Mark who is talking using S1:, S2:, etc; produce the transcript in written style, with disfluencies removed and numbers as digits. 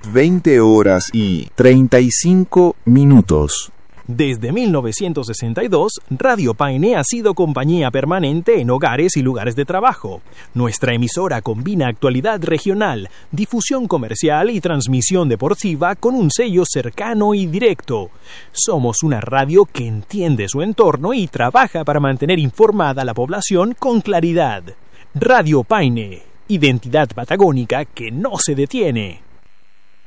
S1: 20 horas y 35 minutos.
S2: Desde 1962, Radio Paine ha sido compañía permanente en hogares y lugares de trabajo. Nuestra emisora combina actualidad regional, difusión comercial y transmisión deportiva con un sello cercano y directo. Somos una radio que entiende su entorno y trabaja para mantener informada a la población con claridad. Radio Paine, identidad patagónica que no se detiene.